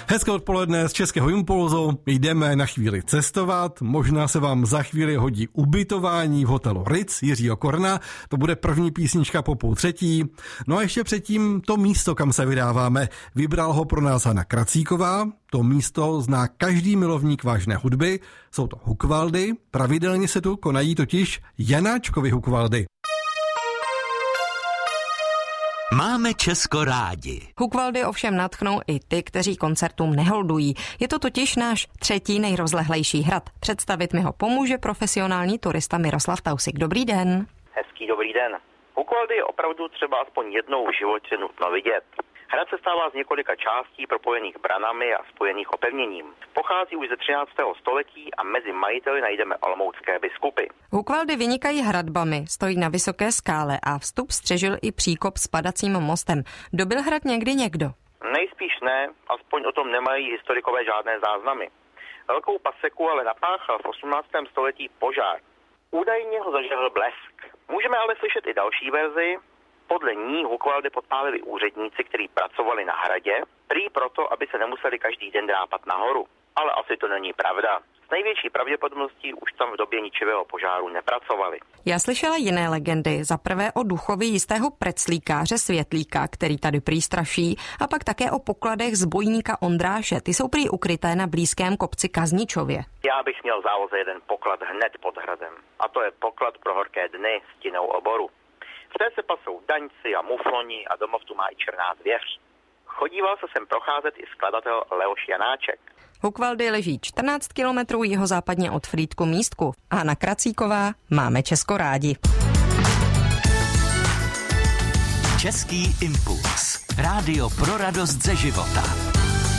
Hezké odpoledne z Českého Impulzu. Jdeme na chvíli cestovat. Možná se vám za chvíli hodí ubytování v hotelu Ritz Jiřího Korna. To bude první písnička po 2:30. No a ještě předtím to místo, kam se vydáváme. Vybral ho pro nás Hana Kracíková. To místo zná každý milovník vážné hudby. Jsou to Hukvaldy. Pravidelně se tu konají totiž Janáčkovy Hukvaldy. Máme Česko rádi. Hukvaldy ovšem nadchnou i ty, kteří koncertům neholdují. Je to totiž náš třetí nejrozlehlejší hrad. Představit mi ho pomůže profesionální turista Miroslav Tausik. Dobrý den. Hezký dobrý den. Hukvaldy je opravdu třeba aspoň jednou v životě nutno vidět. Hrad se stává z několika částí propojených branami a spojených opevněním. Pochází už ze 13. století a mezi majiteli najdeme olomoucké biskupy. Hukvaldy vynikají hradbami, stojí na vysoké skále a vstup střežil i příkop s padacím mostem. Dobyl hrad někdy někdo? Nejspíš ne, aspoň o tom nemají historikové žádné záznamy. Velkou paseku ale napáchal v 18. století požár. Údajně ho zažehl blesk. Můžeme ale slyšet i další verzi. Podle ní Hukvaldy podpálili úředníci, kteří pracovali na hradě, prý proto, aby se nemuseli každý den drápat nahoru. Ale asi to není pravda. S největší pravděpodobností už tam v době ničivého požáru nepracovali. Já slyšela jiné legendy. Za prvé o duchovi jistého preclíkáře Světlíka, který tady prý straší, a pak také o pokladech zbojníka Ondráše. Ty jsou prý ukryté na blízkém kopci Kazničově. Já bych měl v záloze jeden poklad hned pod hradem. A to je poklad pro horké dny s tinou oboru. V té se pasou daňci a mufloni a domov tu má i černá zvěř. Chodíval se sem procházet i skladatel Leoš Janáček. Hukvaldy leží 14 kilometrů jihozápadně od Frýdku-Místku. Hana Kracíková, máme Česko rádi. Český impuls. Rádio pro radost ze života.